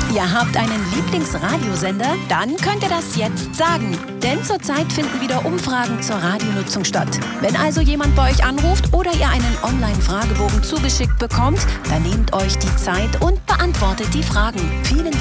Ihr habt einen Lieblingsradiosender? Dann könnt ihr das jetzt sagen. Denn zurzeit finden wieder Umfragen zur Radionutzung statt. Wenn also jemand bei euch anruft oder ihr einen Online-Fragebogen zugeschickt bekommt, dann nehmt euch die Zeit und beantwortet die Fragen. Vielen Dank.